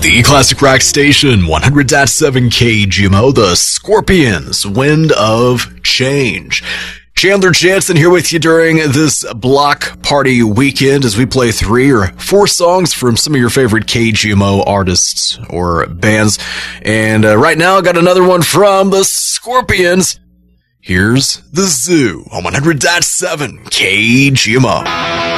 The Classic Rock Station, 100.7 KGMO, the Scorpions, Wind of Change. Chandler Jansen here with you during this block party weekend as we play 3 or 4 songs from some of your favorite KGMO artists or bands. And right now I got another one from the Scorpions. Here's The Zoo on 100.7 KGMO.